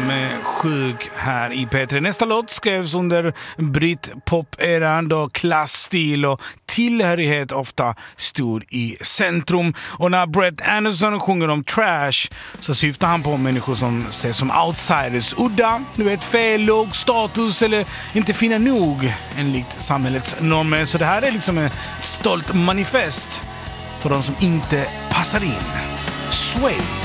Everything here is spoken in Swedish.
med Sjuk här i P3. Nästa låt skrevs under Britpop-eran då klassstil och tillhörighet ofta stod i centrum. Och när Brett Anderson sjunger om trash så syftar han på människor som ses som outsiders, udda, du vet, fel, låg status eller inte fina nog enligt samhällets normer. Så det här är liksom ett stolt manifest för de som inte passar in. Sway.